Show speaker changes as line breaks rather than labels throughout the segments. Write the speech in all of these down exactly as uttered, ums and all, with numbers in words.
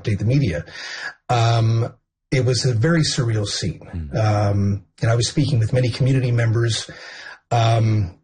update the media. Um, it was a very surreal scene. Mm-hmm. Um, and I was speaking with many community members, um,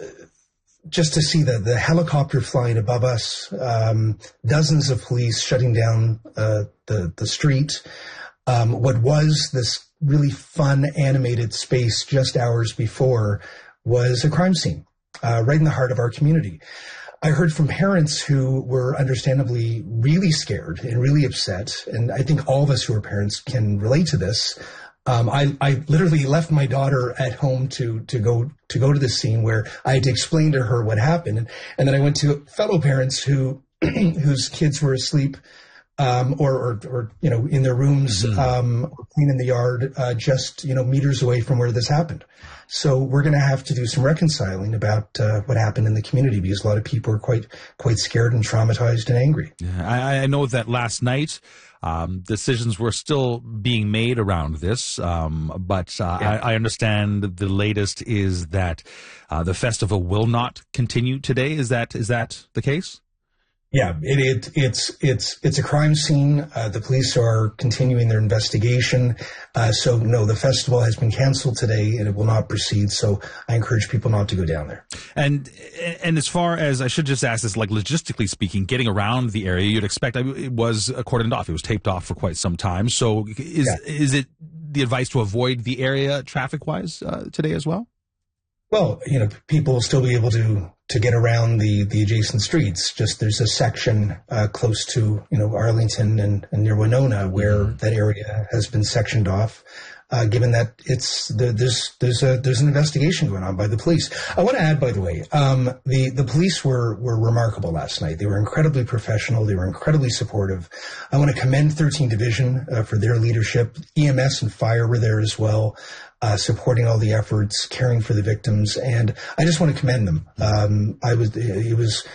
just to see the, the helicopter flying above us, um, dozens of police shutting down uh, the, the street. Um, what was this really fun, animated space just hours before was a crime scene uh, right in the heart of our community. I heard from parents who were understandably really scared and really upset, and I think all of us who are parents can relate to this. Um, I, I literally left my daughter at home to to go to go to this scene where I had to explain to her what happened, and, and then I went to fellow parents who whose kids were asleep, um, or, or or you know in their rooms, mm-hmm. um, or playing in the yard, uh, just you know meters away from where this happened. So we're going to have to do some reconciling about uh, what happened in the community, because a lot of people are quite quite scared and traumatized and angry.
Yeah, I, I know that last night um, decisions were still being made around this, um, but uh, yeah. I, I understand the latest is that uh, the festival will not continue today. Is that is that the case?
Yeah, it, it, it's it's it's a crime scene. Uh, the police are continuing their investigation. Uh, so, no, the festival has been canceled today, and it will not proceed. So I encourage people not to go down there.
And and as far as, I should just ask this, like logistically speaking, getting around the area, you'd expect, it was cordoned off. It was taped off for quite some time. So is yeah. is it the advice to avoid the area traffic-wise uh, today as well?
Well, you know, people will still be able to to get around the, the adjacent streets. Just there's a section uh, close to, you know, Arlington and, and near Winona where mm-hmm. that area has been sectioned off, uh, given that it's the, there's there's a there's an investigation going on by the police. I want to add, by the way, um, the the police were were remarkable last night. They were incredibly professional. They were incredibly supportive. I want to commend thirteenth Division uh, for their leadership. E M S and fire were there as well. Uh, supporting all the efforts, caring for the victims, and I just want to commend them. Um, I was, it was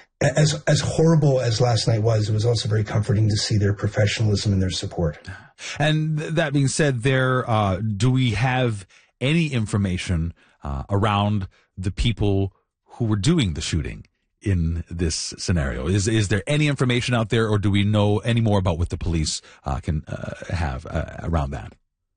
as as horrible as last night was. It was also very comforting to see their professionalism and their support.
And that being said, there, uh, do we have any information uh, around the people who were doing the shooting in this scenario? Is is there any information out there, or do we know any more about what the police uh, can uh, have uh, around that?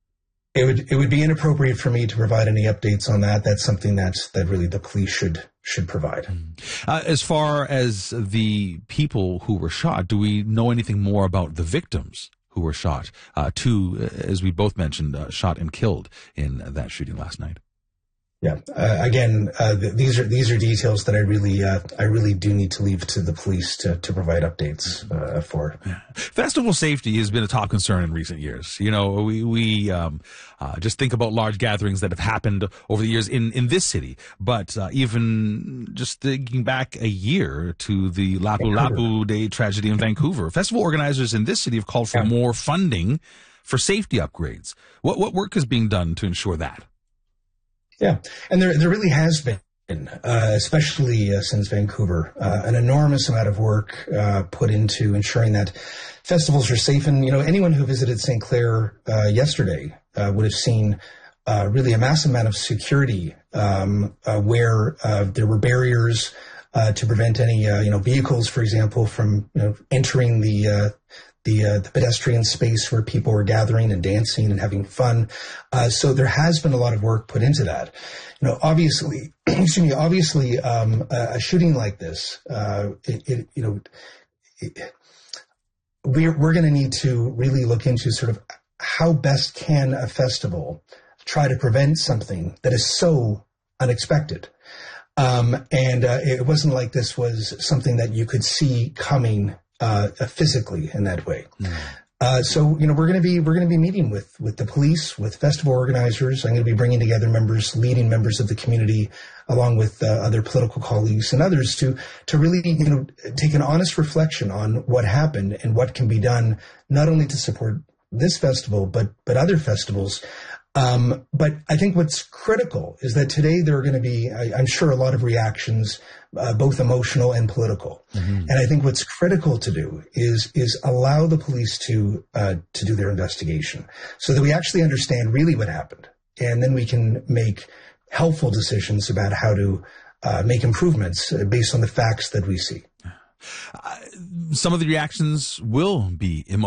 It would it would be inappropriate for me to provide any updates on that. That's something that's that really the police should should provide.
Uh, as far as the people who were shot, do we know anything more about the victims who were shot? Uh, two, as we both mentioned, uh, shot and killed in that shooting last night.
Yeah. Uh, again, uh, th- these are these are details that I really uh, I really do need to leave to the police to, to provide updates uh, for.
Yeah. Festival safety has been a top concern in recent years. You know, we we um, uh, just think about large gatherings that have happened over the years in, in this city, but uh, even just thinking back a year to the Lapu Lapu Day tragedy in Vancouver, festival organizers in this city have called for yeah. more funding for safety upgrades. What what work is being done to ensure that?
Yeah, and there there really has been, uh, especially uh, since Vancouver, uh, an enormous amount of work uh, put into ensuring that festivals are safe. And, you know, anyone who visited Saint Clair uh, yesterday uh, would have seen uh, really a massive amount of security um, uh, where uh, there were barriers uh, to prevent any, uh, you know, vehicles, for example, from, you know, entering the uh The, uh, the pedestrian space where people were gathering and dancing and having fun. Uh, so there has been a lot of work put into that. You know, obviously, excuse me, obviously, um, a, a shooting like this, uh, it, it, you know, it, we're, we're going to need to really look into sort of how best can a festival try to prevent something that is so unexpected. Um, and uh, it wasn't like this was something that you could see coming Uh, physically in that way. Mm. Uh, so, you know, we're going to be, we're going to be meeting with, with the police, with festival organizers. I'm going to be bringing together members, leading members of the community, along with uh, other political colleagues and others to, to really, you know, take an honest reflection on what happened and what can be done, not only to support this festival, but, but other festivals. Um, but I think what's critical is that today there are going to be, I, I'm sure, a lot of reactions, uh, both emotional and political. Mm-hmm. And I think what's critical to do is is allow the police to uh, to do their investigation so that we actually understand really what happened. And then we can make helpful decisions about how to uh, make improvements based on the facts that we see.
Uh, some of the reactions will be emotional.